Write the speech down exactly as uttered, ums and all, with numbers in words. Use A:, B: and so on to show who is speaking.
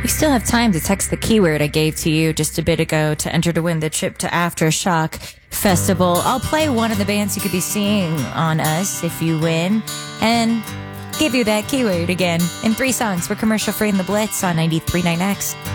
A: You still have time to text the keyword I gave to you just a bit ago to enter to win the trip to Aftershock Festival. I'll play one of the bands you could be seeing on us if you win, and give you that keyword again in three songs. We're commercial free in the Blitz on ninety-three point nine X.